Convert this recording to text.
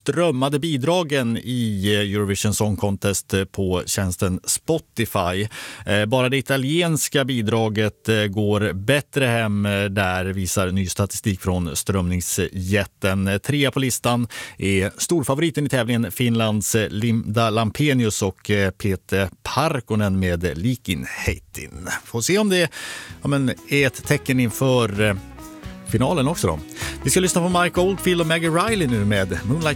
strömmade bidragen i Eurovision Song Contest på tjänsten Spotify. Bara det italienska bidraget går bättre hem där, visar ny statistik från strömningsjätten. 3 på listan är storfavoriten i tävlingen Finlands Linda Lampenius och Peter Parkkonen med Likin Heitin. Får se om det är ett tecken inför finalen också då. Vi ska lyssna på Mike Oldfield och Maggie Riley nu med Moonlight